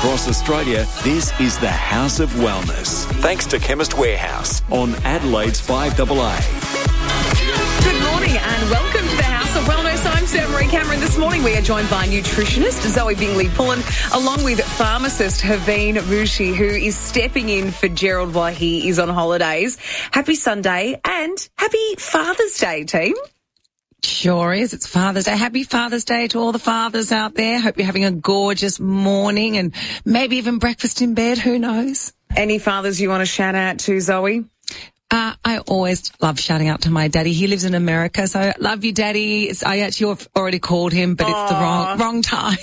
across Australia, this is the House of Wellness. Thanks to Chemist Warehouse on Adelaide's 5AA. Good morning and welcome to the House of Wellness. I'm Sarah Marie Cameron. This morning we are joined by nutritionist Zoe Bingley-Pullen along with pharmacist Haveen Mushi, who is stepping in for Gerald while he is on holidays. Happy Sunday and happy Father's Day, team. Sure is. It's Father's Day. Happy Father's Day to all the fathers out there. Hope you're having a gorgeous morning and maybe even breakfast in bed. Who knows? Any fathers you want to shout out to, Zoe? I always love shouting out to my daddy. He lives in America, so love you, Daddy. I actually have already called him, but it's the wrong time.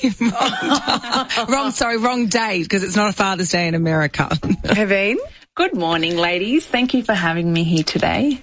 Wrong date, because it's not a Father's Day in America. Haveen? Good morning, ladies. Thank you for having me here today.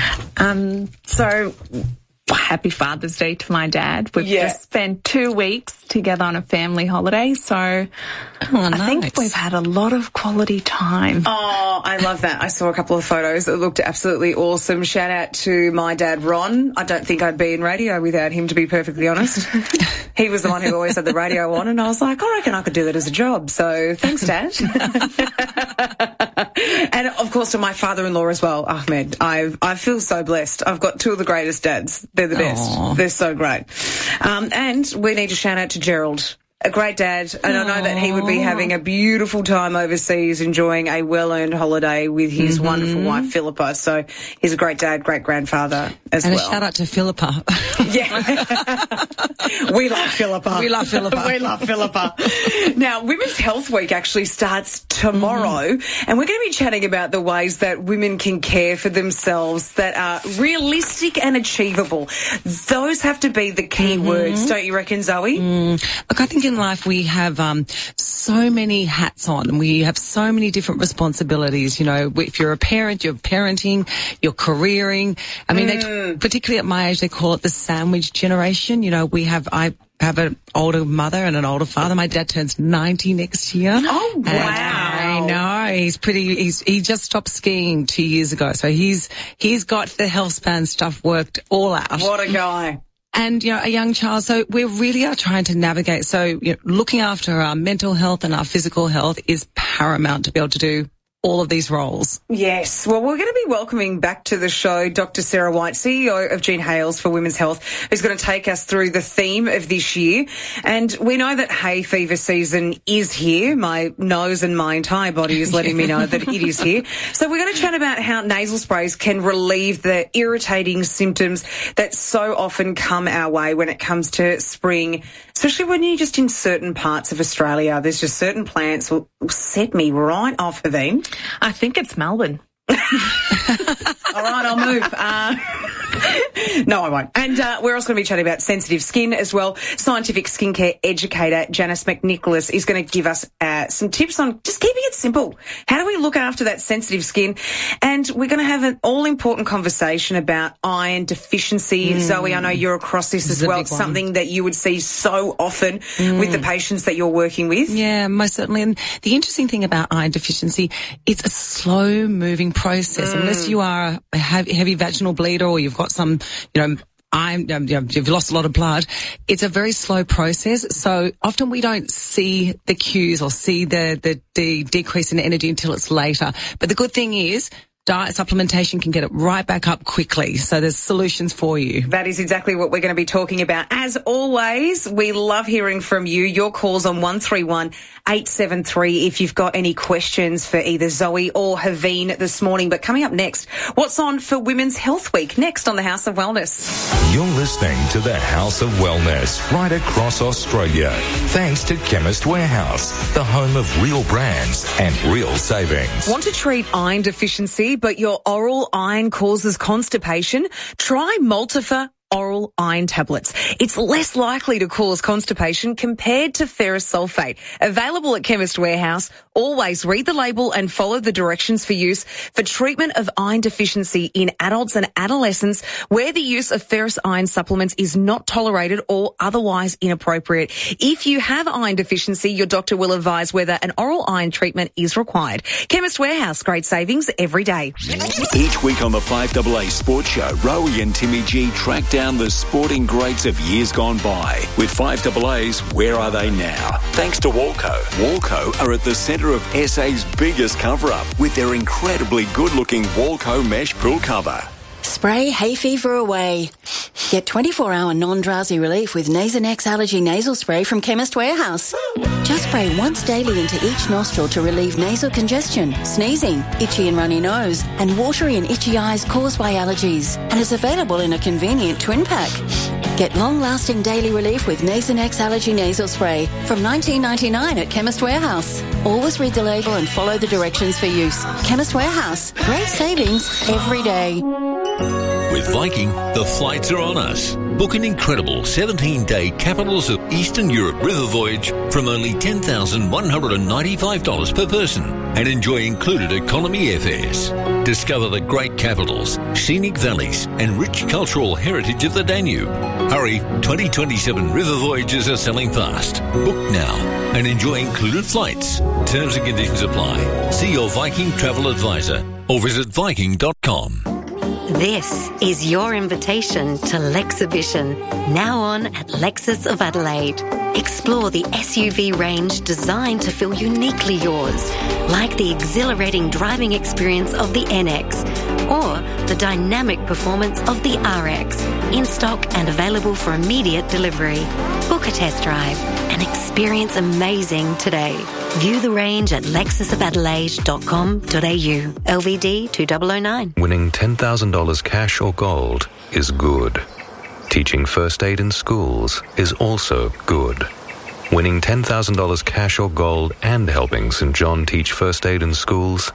Happy Father's Day to my dad. We've just spent 2 weeks together on a family holiday, so I think we've had a lot of quality time. Oh, I love that. I saw a couple of photos that looked absolutely awesome. Shout out to my dad, Ron. I don't think I'd be in radio without him, to be perfectly honest. He was the one who always had the radio on, and I was like, I reckon I could do that as a job. So thanks, Dad. And, of course, to my father-in-law as well, Ahmed. I feel so blessed. I've got two of the greatest dads. They're the best. Aww. They're so great. And we need to shout out to Gerald. A great dad, and I know that he would be having a beautiful time overseas enjoying a well-earned holiday with his wonderful wife, Philippa. So he's a great dad, great grandfather as well. And a shout-out to Philippa. Yeah. We love Philippa. We love Philippa. We love Philippa. Now, Women's Health Week actually starts tomorrow, and we're going to be chatting about the ways that women can care for themselves that are realistic and achievable. Those have to be the key words, don't you reckon, Zoe? Look, I think in life we have so many hats on, and we have so many different responsibilities. You know, if you're a parent, you're parenting, you're careering. I mean, particularly at my age, they call it the sandwich generation. You know, I have an older mother and an older father. My dad turns 90 next year. Oh, wow. I know. He just stopped skiing 2 years ago. So he's got the health span stuff worked all out. What a guy. And, you know, a young child. So we really are trying to navigate. So, you know, looking after our mental health and our physical health is paramount to be able to do all of these roles. Yes. Well, we're going to be welcoming back to the show Dr. Sarah White, CEO of Jean Hales for Women's Health, who's going to take us through the theme of this year. And we know that hay fever season is here. My nose and my entire body is letting me know that it is here. So we're going to chat about how nasal sprays can relieve the irritating symptoms that so often come our way when it comes to spring, especially when you're just in certain parts of Australia. There's just certain plants will set me right off, Haveen. I think it's Melbourne. All right, I'll move. No, I won't. And we're also going to be chatting about sensitive skin as well. Scientific skincare educator Janice McNicholas is going to give us some tips on just keeping it simple. How do we look after that sensitive skin? And we're going to have an all-important conversation about iron deficiency. Zoe, I know you're across this as well. It's something that you would see so often with the patients that you're working with. Yeah, most certainly. And the interesting thing about iron deficiency, it's a slow-moving process. Unless you are a heavy vaginal bleeder or you've got some, you know, you've lost a lot of blood, it's a very slow process. So often we don't see the cues or see the decrease in energy until it's later. But the good thing is, diet supplementation can get it right back up quickly. So there's solutions for you. That is exactly what we're going to be talking about. As always, we love hearing from you. Your calls on 131-873 if you've got any questions for either Zoe or Haveen this morning. But coming up next, what's on for Women's Health Week? Next on the House of Wellness. You're listening to the House of Wellness right across Australia. Thanks to Chemist Warehouse, the home of real brands and real savings. Want to treat iron deficiency, but your oral iron causes constipation? Try Multifer oral iron tablets. It's less likely to cause constipation compared to ferrous sulfate. Available at Chemist Warehouse. Always read the label and follow the directions for use for treatment of iron deficiency in adults and adolescents where the use of ferrous iron supplements is not tolerated or otherwise inappropriate. If you have iron deficiency, your doctor will advise whether an oral iron treatment is required. Chemist Warehouse, great savings every day. Each week on the 5AA Sports Show, Rowie and Timmy G track down down the sporting greats of years gone by with 5AA's Where Are They Now? Thanks to Walco. Walco are at the centre of SA's biggest cover-up with their incredibly good-looking Walco mesh pool cover. Spray hay fever away. Get 24-hour non-drowsy relief with Nasonex Allergy Nasal Spray from Chemist Warehouse. Just spray once daily into each nostril to relieve nasal congestion, sneezing, itchy and runny nose, and watery and itchy eyes caused by allergies. And is available in a convenient twin pack. Get long-lasting daily relief with Nasonex Allergy Nasal Spray from $19.99 at Chemist Warehouse. Always read the label and follow the directions for use. Chemist Warehouse. Great savings every day. With Viking, the flights are on us. Book an incredible 17-day Capitals of Eastern Europe river voyage from only $10,195 per person and enjoy included economy airfares. Discover the great capitals, scenic valleys and rich cultural heritage of the Danube. Hurry, 2027 river voyages are selling fast. Book now and enjoy included flights. Terms and conditions apply. See your Viking travel advisor or visit Viking.com. This is your invitation to Lexhibition, now on at Lexus of Adelaide. Explore the SUV range designed to feel uniquely yours, like the exhilarating driving experience of the NX or the dynamic performance of the RX, in stock and available for immediate delivery. Book a test drive and experience amazing today. View the range at lexusofadelaide.com.au. LVD 2009. Winning $10,000 cash or gold is good. Teaching first aid in schools is also good. Winning $10,000 cash or gold and helping St. John teach first aid in schools?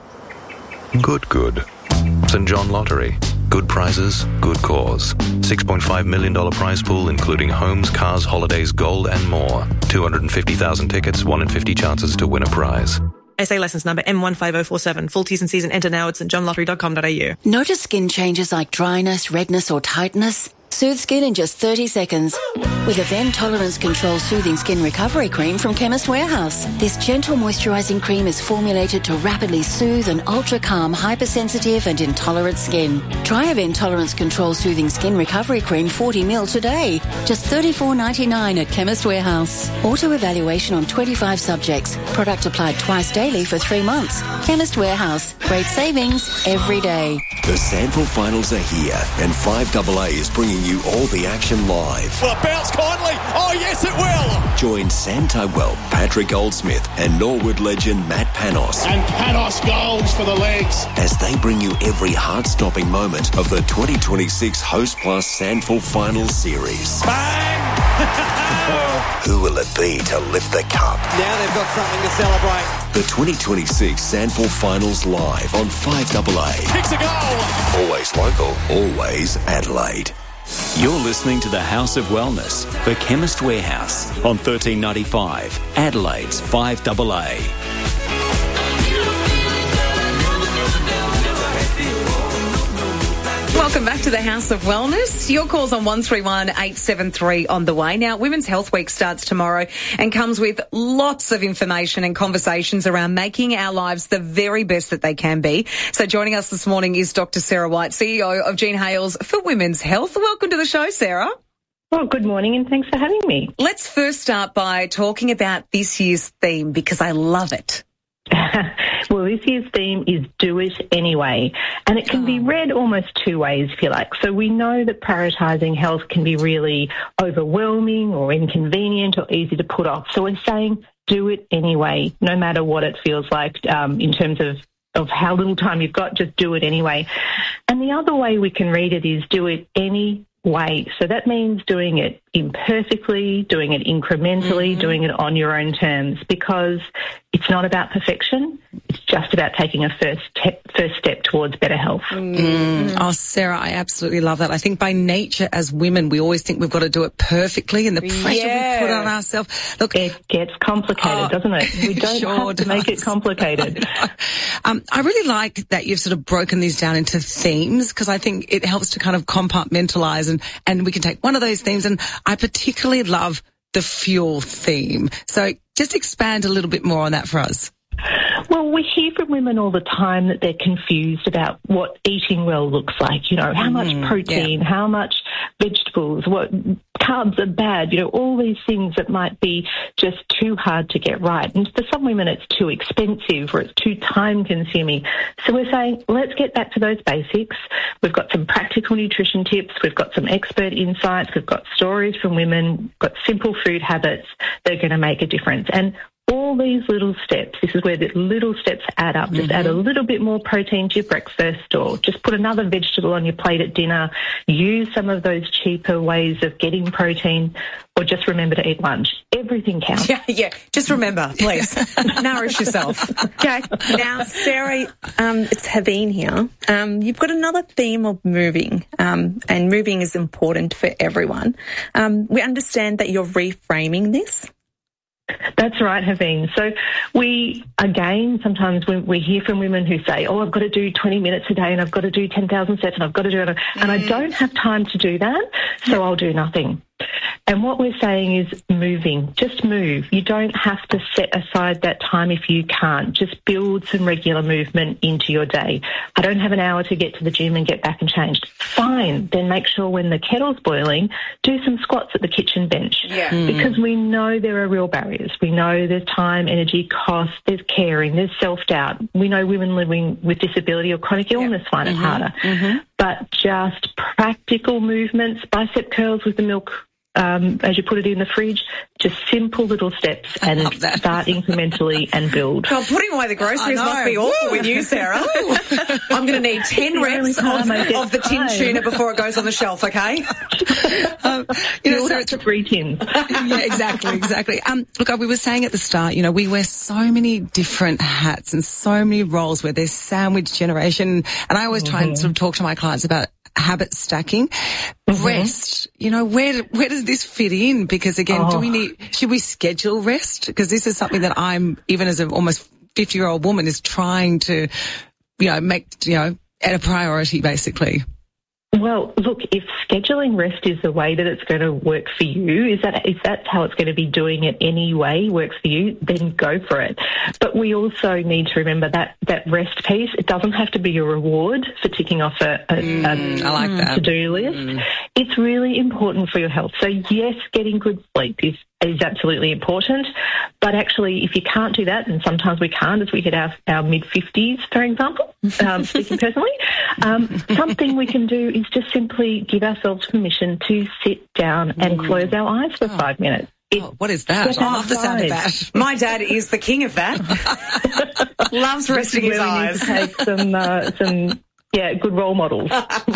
Good. St. John Lottery. Good prizes, good cause. $6.5 million prize pool including homes, cars, holidays, gold and more. 250,000 tickets, 1 in 50 chances to win a prize. SA license number M15047. Full T's and C's and enter now at stjohnlottery.com.au. Notice skin changes like dryness, redness or tightness? Soothe skin in just 30 seconds with a Ven Tolerance Control Soothing Skin Recovery Cream from Chemist Warehouse. This gentle moisturising cream is formulated to rapidly soothe an ultra-calm, hypersensitive and intolerant skin. Try a Ven Tolerance Control Soothing Skin Recovery Cream 40ml today. Just $34.99 at Chemist Warehouse. Auto-evaluation on 25 subjects. Product applied twice daily for 3 months. Chemist Warehouse. Great savings every day. The SANFL finals are here and 5AA is bringing you all the action live. Will it bounce kindly? Oh, yes, it will. Join Sam Tugwell, Patrick Goldsmith and Norwood legend Matt Panos. And Panos goals for the legs. As they bring you every heart-stopping moment of the 2026 Host Plus SANFL Finals Series. Bang! Who will it be to lift the cup? Now they've got something to celebrate. The 2026 SANFL Finals live on 5AA. Kicks a goal. Always local, always Adelaide. You're listening to the House of Wellness for Chemist Warehouse on 1395 Adelaide's 5AA. Welcome back to the House of Wellness. Your calls on 131873 on the way. Now, Women's Health Week starts tomorrow and comes with lots of information and conversations around making our lives the very best that they can be. So joining us this morning is Dr. Sarah White, CEO of Jean Hales for Women's Health. Welcome to the show, Sarah. Well, good morning and thanks for having me. Let's first start by talking about this year's theme because I love it. Well, this year's theme is Do It Anyway, and it can be read almost two ways, if you like. So we know that prioritising health can be really overwhelming or inconvenient or easy to put off. So we're saying do it anyway, no matter what it feels like in terms of how little time you've got, just do it anyway. And the other way we can read it is do it any way. So that means doing it imperfectly, doing it incrementally, doing it on your own terms, because it's not about perfection. It's just about taking a first step towards better health. Oh, Sarah, I absolutely love that. I think by nature as women, we always think we've got to do it perfectly, and the pressure we put on ourselves. Look, it gets complicated, doesn't it? We don't have to make it complicated. I really like that you've sort of broken these down into themes, because I think it helps to kind of compartmentalize and we can take one of those themes, and I particularly love the fuel theme. So just expand a little bit more on that for us. Well, we hear from women all the time that they're confused about what eating well looks like. You know, how much protein, how much vegetables, what carbs are bad, you know, all these things that might be just too hard to get right. And for some women, it's too expensive or it's too time-consuming. So we're saying, let's get back to those basics. We've got some practical nutrition tips. We've got some expert insights. We've got stories from women. We've got simple food habits that are going to make a difference. And all these little steps, this is where the little steps add up. Just add a little bit more protein to your breakfast, or just put another vegetable on your plate at dinner. Use some of those cheaper ways of getting protein, or just remember to eat lunch. Everything counts. Yeah. Just remember, please. Nourish yourself. Okay. Now, Sarah, it's Haveen here. You've got another theme of moving, and moving is important for everyone. We understand that you're reframing this. That's right, Haveen. So sometimes we hear from women who say, I've got to do 20 minutes a day and I've got to do 10,000 steps and I've got to do it. And I don't have time to do that, so I'll do nothing. And what we're saying is moving. Just move. You don't have to set aside that time if you can't. Just build some regular movement into your day. I don't have an hour to get to the gym and get back and changed. Fine. Then make sure when the kettle's boiling, do some squats at the kitchen bench. Because we know there are real barriers. We know there's time, energy, cost, there's caring, there's self-doubt. We know women living with disability or chronic illness find it harder. But just practical movements, bicep curls with the milk, as you put it in the fridge, just simple little steps and start incrementally and build. God, putting away the groceries must be awful with you, Sarah. I'm going to need 10 reps of the tin tuna before it goes on the shelf, okay? Sarah, it's 3 tins. Yeah, exactly. Look, we were saying at the start, you know, we wear so many different hats and so many roles where there's sandwich generation. And I always try and sort of talk to my clients about habit stacking. Rest, you know, where does this fit in? Because again, should we schedule rest? Because this is something that I'm, even as an almost 50-year-old woman, is trying to, you know, make, you know, at a priority basically. Well, look, if scheduling rest is the way that it's going to work for you, if that's how it's going to be doing it anyway works for you, then go for it. But we also need to remember that rest piece, it doesn't have to be a reward for ticking off a to-do list. It's really important for your health. So yes, getting good sleep is absolutely important. But actually, if you can't do that, and sometimes we can't as we hit our mid-50s, for example, speaking personally, something we can do is just simply give ourselves permission to sit down and close our eyes for 5 minutes. What is that? I love the sound of that. My dad is the king of that. Loves resting his eyes. Need to take some good role models.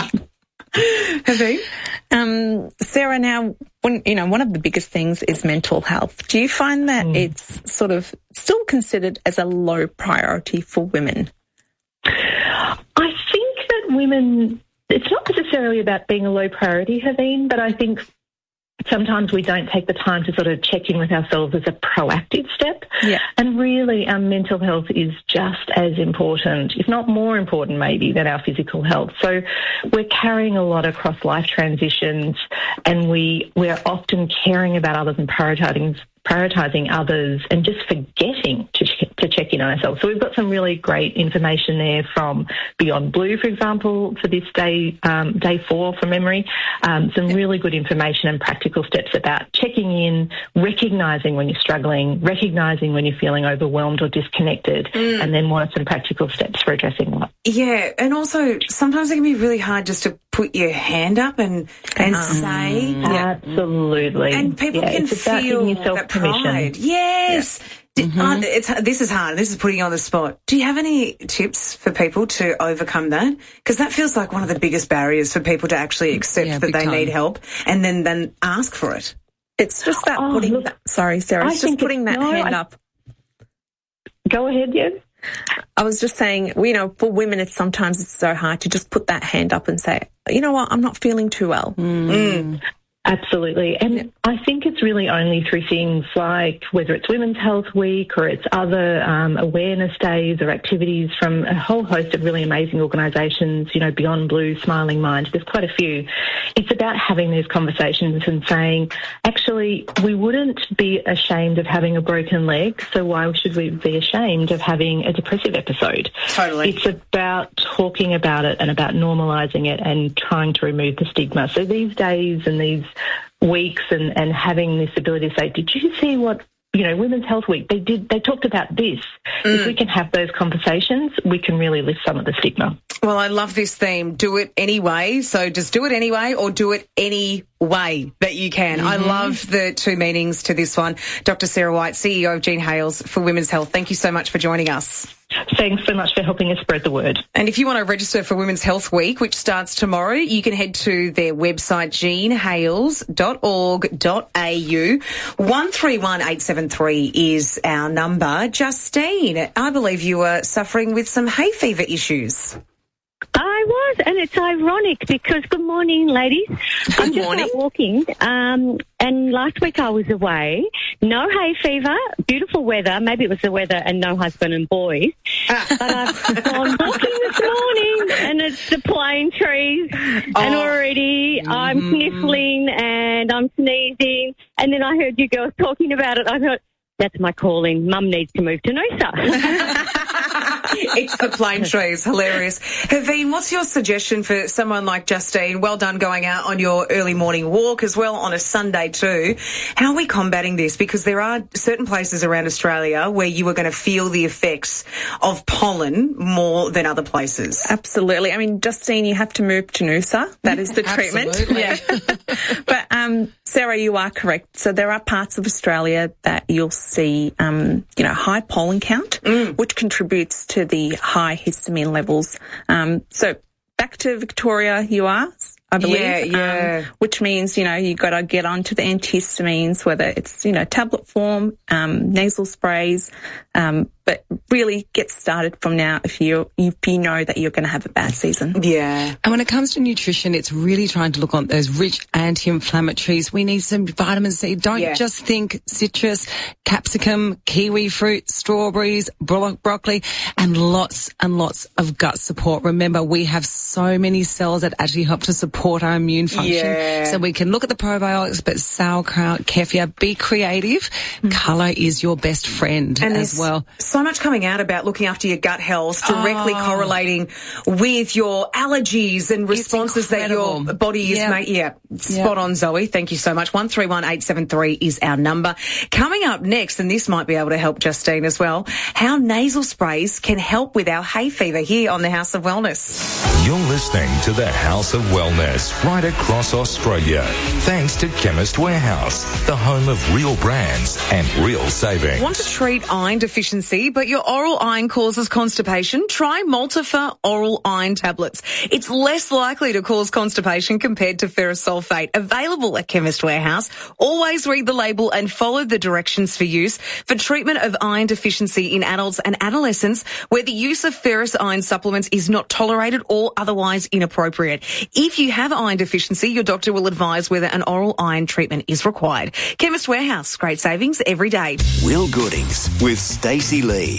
Sarah, now, one of the biggest things is mental health. Do you find that it's sort of still considered as a low priority for women? I think that women, it's not necessarily about being a low priority, Haveen, but I think sometimes we don't take the time to sort of check in with ourselves as a proactive step. And really our mental health is just as important, if not more important maybe, than our physical health. So we're carrying a lot across life transitions, and we're often caring about others and prioritising others and just forgetting to check in on ourselves. So we've got some really great information there from Beyond Blue, for example, for this day 4 from memory. Some really good information and practical steps about checking in, recognising when you're struggling, recognising when you're feeling overwhelmed or disconnected, and then what are some practical steps for addressing that. Yeah, and also sometimes it can be really hard just to put your hand up and say. Absolutely. And people can feel that pride. Yes. This is hard. This is putting you on the spot. Do you have any tips for people to overcome that? Because that feels like one of the biggest barriers for people to actually accept that they need help and then ask for it. It's just that sorry, Sarah. It's just putting that hand up. Go ahead, yes. I was just saying, for women, it's so hard to just put that hand up and say, you know what, I'm not feeling too well. Absolutely. And I think it's really only through things like whether it's Women's Health Week or it's other awareness days or activities from a whole host of really amazing organisations, you know, Beyond Blue, Smiling Mind, there's quite a few. It's about having these conversations and saying, actually, we wouldn't be ashamed of having a broken leg, so why should we be ashamed of having a depressive episode? Totally. It's about talking about it and about normalising it and trying to remove the stigma. So these days and these weeks and having this ability to say, did you see what, you know, Women's Health Week, they talked about this. If we can have those conversations, we can really lift some of the stigma. Well, I love this theme, do it anyway. So just do it anyway or do it any way that you can. I love the two meanings to this one. Dr. Sarah White, CEO of Jean Hales for Women's Health, thank you so much for joining us. Thanks so much for helping us spread the word. And if you want to register for Women's Health Week, which starts tomorrow, you can head to their website, jeanhales.org.au. 131873 is our number. Justine, I believe you were suffering with some hay fever issues. I was, and it's ironic because, good morning, ladies. I'm just out walking, and last week I was away. No hay fever, beautiful weather. Maybe it was the weather and no husband and boys. But I've gone walking this morning, and it's the plane trees, and already I'm sniffling and I'm sneezing. And then I heard you girls talking about it. I thought, that's my calling. Mum needs to move to Noosa. It's the plane trees. Hilarious. Haveen, what's your suggestion for someone like Justine? Well done going out on your early morning walk as well on a Sunday too. How are we combating this? Because there are certain places around Australia where you are going to feel the effects of pollen more than other places. Absolutely. I mean, Justine, you have to move to Noosa. That is the treatment. Yeah. But, Sarah, you are correct. So there are parts of Australia that you'll see, high pollen count, which contributes to the high histamine levels. So back to Victoria, you are, I believe. Which means, you got to get onto the antihistamines, whether it's, tablet form, nasal sprays, but really get started from now if you know that you're going to have a bad season. Yeah. And when it comes to nutrition, it's really trying to look on those rich anti-inflammatories. We need some vitamin C. Don't just think citrus, capsicum, kiwi fruit, strawberries, broccoli, and lots of gut support. Remember, we have so many cells that actually help to support our immune function. Yeah. So we can look at the probiotics, but sauerkraut, kefir, be creative. Colour is your best friend and as well. So much coming out about looking after your gut health, directly correlating with your allergies and responses that your body is making. Yeah, spot on, Zoe. Thank you so much. 131873 is our number. Coming up next, and this might be able to help Justine as well, how nasal sprays can help with our hay fever here on the House of Wellness. You're listening to the House of Wellness right across Australia. Thanks to Chemist Warehouse, the home of real brands and real savings. Want to treat iron deficiency, but your oral iron causes constipation? Try Multifer Oral Iron Tablets. It's less likely to cause constipation compared to ferrous sulfate. Available at Chemist Warehouse. Always read the label and follow the directions for use. For treatment of iron deficiency in adults and adolescents where the use of ferrous iron supplements is not tolerated or otherwise inappropriate. If you have iron deficiency, your doctor will advise whether an oral iron treatment is required. Chemist Warehouse. Great savings every day. Will Goodings with Stacey Lee,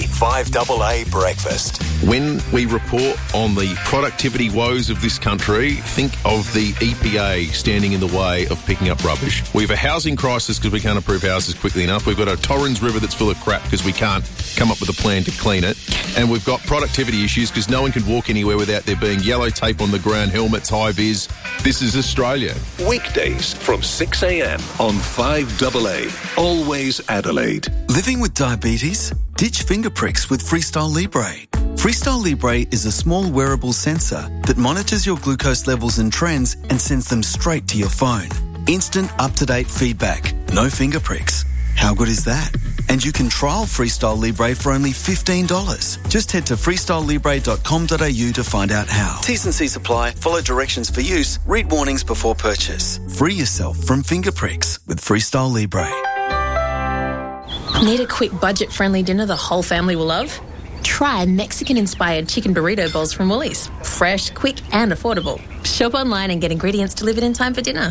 5AA Breakfast. When we report on the productivity woes of this country, think of the EPA standing in the way of picking up rubbish. We have a housing crisis because we can't approve houses quickly enough. We've got a Torrens River that's full of crap because we can't come up with a plan to clean it. And we've got productivity issues because no one can walk anywhere without there being yellow tape on the ground, helmets, high-vis. This is Australia. Weekdays from 6 a.m. on 5AA. Always Adelaide. Living with diabetes? Ditch finger pricks with Freestyle Libre. Freestyle Libre is a small wearable sensor that monitors your glucose levels and trends and sends them straight to your phone. Instant, up-to-date feedback. No finger pricks. How good is that? And you can trial Freestyle Libre for only $15. Just head to freestylelibre.com.au to find out how. T's and C's apply. Follow directions for use. Read warnings before purchase. Free yourself from finger pricks with Freestyle Libre. Need a quick budget-friendly dinner the whole family will love? Try Mexican-inspired chicken burrito bowls from Woolies. Fresh, quick and affordable. Shop online and get ingredients delivered in time for dinner.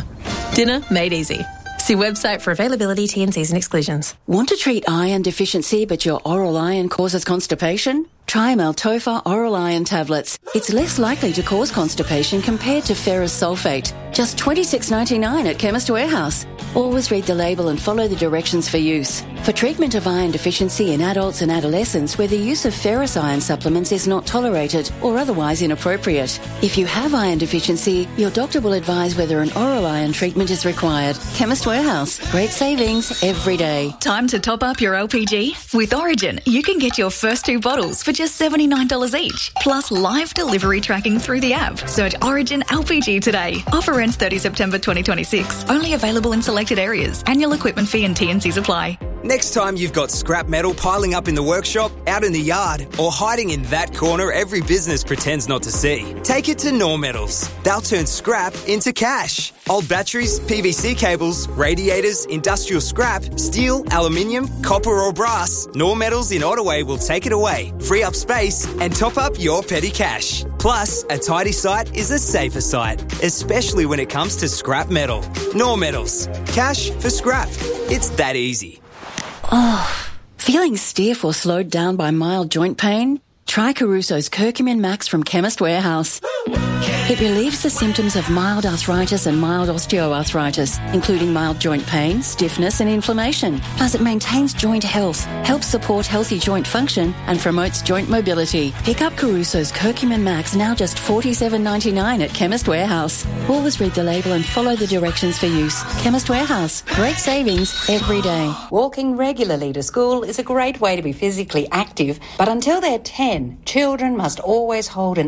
Dinner made easy. See website for availability, T&Cs and exclusions. Want to treat iron deficiency but your oral iron causes constipation? Try Maltopha Oral Iron Tablets. It's less likely to cause constipation compared to ferrous sulfate. Just $26.99 at Chemist Warehouse. Always read the label and follow the directions for use. For treatment of iron deficiency in adults and adolescents where the use of ferrous iron supplements is not tolerated or otherwise inappropriate. If you have iron deficiency, your doctor will advise whether an oral iron treatment is required. Chemist Warehouse. Great savings every day. Time to top up your LPG? With Origin, you can get your first 2 bottles for just $79 each, plus live delivery tracking through the app. Search Origin LPG today. Offer ends 30 September 2026. Only available in selected areas. Annual equipment fee and T&Cs apply. Next time you've got scrap metal piling up in the workshop, out in the yard, or hiding in that corner every business pretends not to see, take it to Knorr Metals. They'll turn scrap into cash. Old batteries, PVC cables, radiators, industrial scrap, steel, aluminium, copper or brass, Knorr Metals in Ottaway will take it away, free up space and top up your petty cash. Plus, a tidy site is a safer site, especially when it comes to scrap metal. Knorr Metals. Cash for scrap. It's that easy. Oh, feeling stiff or slowed down by mild joint pain? Try Caruso's Curcumin Max from Chemist Warehouse. It relieves the symptoms of mild arthritis and mild osteoarthritis, including mild joint pain, stiffness and inflammation. Plus, it maintains joint health, helps support healthy joint function and promotes joint mobility. Pick up Caruso's Curcumin Max, now just $47.99 at Chemist Warehouse. Always read the label and follow the directions for use. Chemist Warehouse. Great savings every day. Walking regularly to school is a great way to be physically active, but until they're 10, children must always hold an